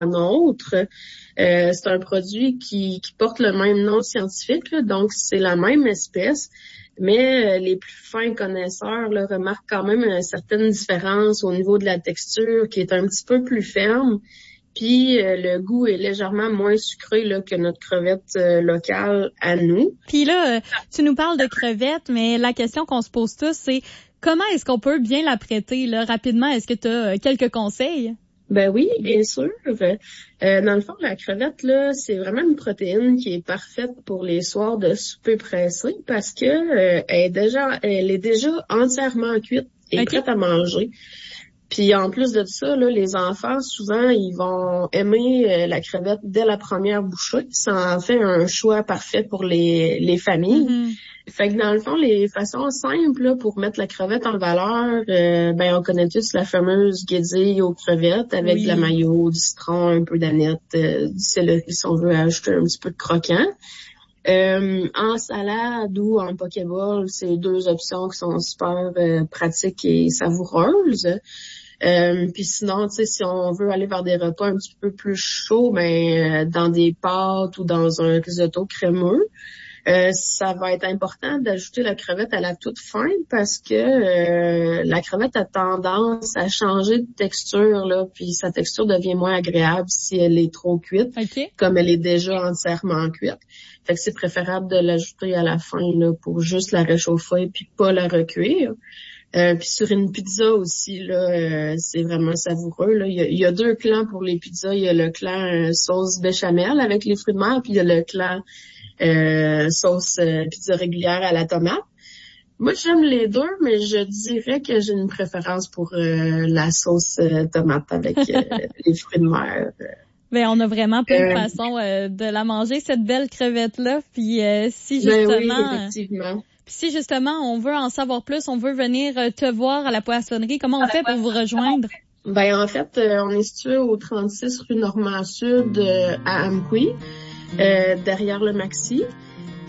autre. C'est un produit qui porte le même nom scientifique, là, donc c'est la même espèce, mais les plus fins connaisseurs là, remarquent quand même une certaine différence au niveau de la texture qui est un petit peu plus ferme. Puis le goût est légèrement moins sucré là, que notre crevette locale à nous. Puis là, tu nous parles de crevettes, mais la question qu'on se pose tous, c'est comment est-ce qu'on peut bien la prêter là, rapidement? Est-ce que tu as quelques conseils? Ben oui, bien sûr. Dans le fond, la crevette, là, c'est vraiment une protéine qui est parfaite pour les soirs de souper pressé parce que elle est déjà entièrement cuite et prête à manger. Puis en plus de ça, là, les enfants, souvent, ils vont aimer la crevette dès la première bouchée. Ça en fait un choix parfait pour les familles. Mm-hmm. Fait que dans le fond, les façons simples là, pour mettre la crevette en valeur, on connaît tous la fameuse guédille aux crevettes avec de la mayo, du citron, un peu d'aneth, du céleri si on veut ajouter un petit peu de croquant. En salade ou en pokéball, c'est deux options qui sont super pratiques et savoureuses. Puis sinon, tu sais, si on veut aller vers des repas un petit peu plus chauds, dans des pâtes ou dans un risotto crémeux, ça va être important d'ajouter la crevette à la toute fin parce que la crevette a tendance à changer de texture, là, puis sa texture devient moins agréable si elle est trop cuite, comme elle est déjà entièrement cuite. Fait que c'est préférable de l'ajouter à la fin là, pour juste la réchauffer puis pas la recuire. Puis sur une pizza aussi, là, c'est vraiment savoureux. Là. Il y a deux clans pour les pizzas. Il y a le clan sauce béchamel avec les fruits de mer, puis il y a le clan sauce pizza régulière à la tomate. Moi, j'aime les deux, mais je dirais que j'ai une préférence pour la sauce tomate avec les fruits de mer. Ben, on a vraiment plein de façons de la manger, cette belle crevette-là. Puis si justement... oui, effectivement. Si justement on veut en savoir plus, on veut venir te voir à la poissonnerie, comment on fait pour vous rejoindre? En fait, on est situé au 36 rue Normand-Sud à Amqui, derrière le Maxi.